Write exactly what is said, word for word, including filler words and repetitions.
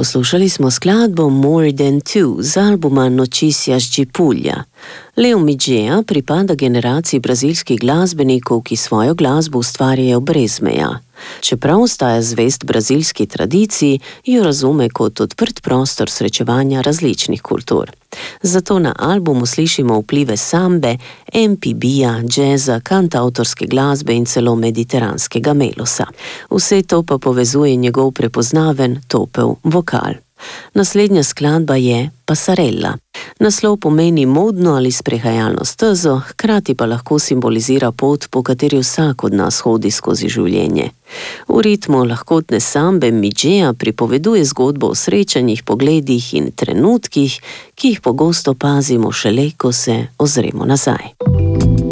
Poslušali smo skladbo More Than Two z albuma Notícias de Puglia. Leo Migea pripada generaciji brazilskih glasbenikov, ki svojo glasbo ustvarjajo brez meja. Čeprav ostaja zvest brazilski tradiciji, jo razume kot odprt prostor srečevanja različnih kultur. Zato na albumu slišimo vplive sambe, em pe be-ja, džeza, kantavtorske glasbe in celo mediteranskega melosa. Vse to pa povezuje njegov prepoznaven, topel vokal. Naslednja skladba je Pasarela. Naslov pomeni modno ali sprehajalno stezo, hkrati pa lahko simbolizira pot, po kateri vsak od nas hodi skozi življenje. V ritmu lahkotne sambe Migea pripoveduje zgodbo o srečanjih, pogledih in trenutkih, ki jih pogosto pazimo šele, ko se ozremo nazaj.